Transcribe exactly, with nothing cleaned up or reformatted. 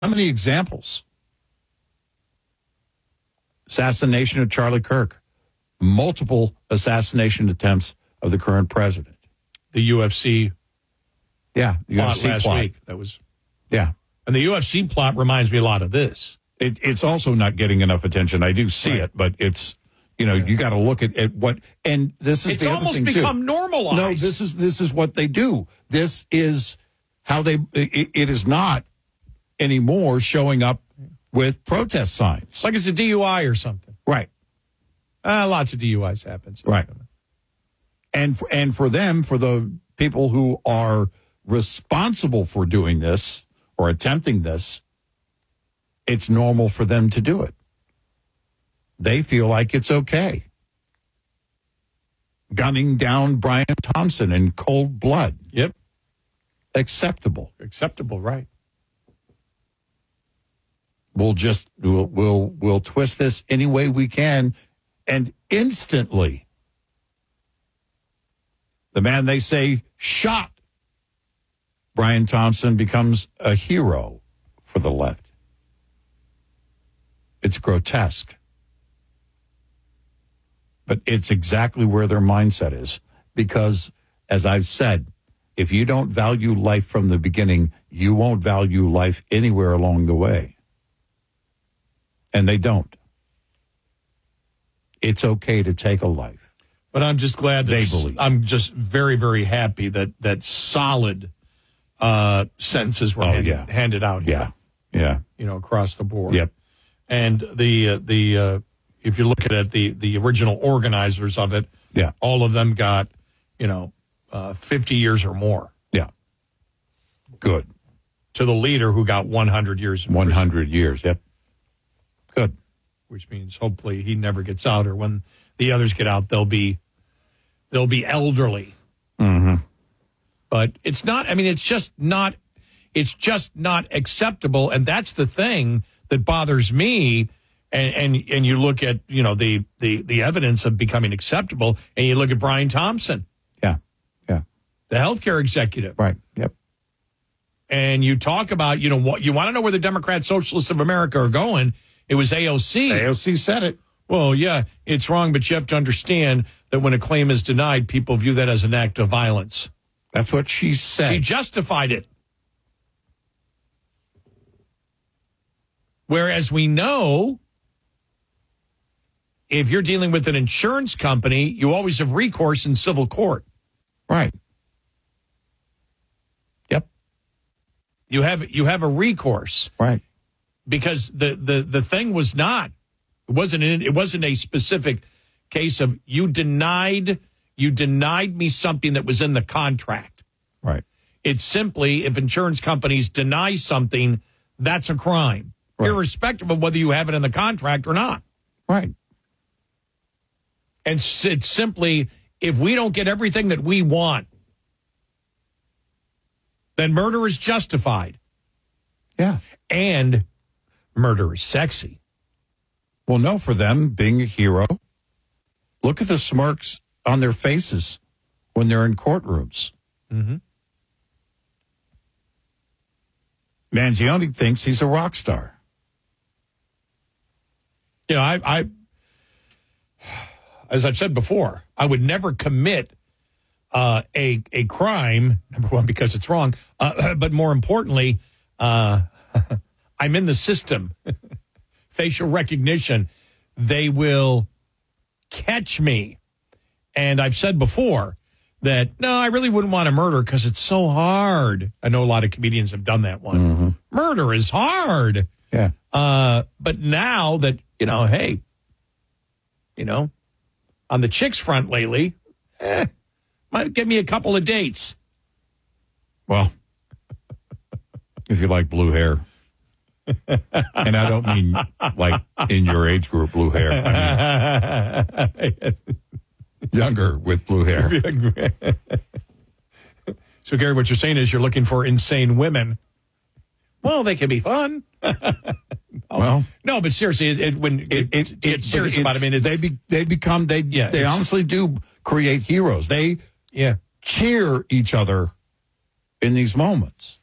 How many examples? Assassination of Charlie Kirk. Multiple assassination attempts of the current president. The U F C Yeah, the plot U F C last plot. week. That was, Yeah. and the U F C plot reminds me a lot of this. It, it's also not getting enough attention. I do see Right. it, but it's, you know, you got to look at, at what, and this is It's the other almost thing, too. become normalized. No, this is this is what they do. This is how they. It, it is not anymore showing up with protest signs. It's like it's a D U I or something. Right, Uh, lots of D U Is happens. right. And for, and for them, for the people who are responsible for doing this or attempting this, it's normal for them to do it. They feel like it's okay. Gunning down Brian Thompson in cold blood. Yep. Acceptable. Acceptable, right. We'll just we'll we'll we'll twist this any way we can, and instantly the man they say shot Brian Thompson becomes a hero for the left. It's grotesque. But it's exactly where their mindset is. Because, as I've said, if you don't value life from the beginning, you won't value life anywhere along the way. And they don't. It's okay to take a life. But I'm just glad that They s- believe. I'm just very, very happy that that solid uh, sentences were Oh, handed, yeah. handed out here, Yeah. Yeah. you know, across the board. Yep. And the uh, the uh, if you look at it, the the original organizers of it, Yeah. all of them got, you know, uh, fifty years or more. Yeah. Good. To the leader who got one hundred years, in one prison, hundred years. Yep. Good. which means hopefully he never gets out, or when the others get out, they'll be they'll be elderly. Mm-hmm. But it's not. I mean, it's just not. It's just not acceptable, and that's the thing that bothers me. And and and you look at, you know, the the the evidence of becoming acceptable, and you look at Brian Thompson, Yeah. Yeah. the healthcare executive, Right. Yep. and you talk about, you know, what you want to know where the Democrat Socialists of America are going. It was A O C. A O C said it. Well, yeah, it's wrong, but you have to understand that when a claim is denied, people view that as an act of violence. That's what she said. She justified it. Whereas we know, if you're dealing with an insurance company, you always have recourse in civil court. Right. Yep. You have you have a recourse Right. because the the the thing was not it wasn't in, it wasn't a specific case of you denied you denied me something that was in the contract. Right. It's simply, if insurance companies deny something, that's a crime, Right. irrespective of whether you have it in the contract or not. Right. And s- it's simply, if we don't get everything that we want, then murder is justified. Yeah. And murder is sexy. Well, no, for them being a hero, look at the smirks on their faces when they're in courtrooms. Mm-hmm. Mangione thinks he's a rock star. You know, I, I, as I've said before, I would never commit uh, a a crime. Number one, because it's wrong, uh, but more importantly, uh, I'm in the system. Facial recognition, they will catch me. And I've said before that no, I really wouldn't want to murder because it's so hard. I know a lot of comedians have done that one. Mm-hmm. Murder is hard. Yeah. Uh, but now that, you know, hey, you know, on the chicks front lately, eh, might give me a couple of dates. Well, if you like blue hair. And I don't mean like in your age group blue hair. I mean younger with blue hair. So, Gary, what you're saying is you're looking for insane women. Well, they can be fun. no, Well, no, but seriously, it, it, when it, it, it, it's serious about it, I mean, it's, they be, they become they Yeah, they it's- honestly do create heroes. They yeah. cheer each other in these moments.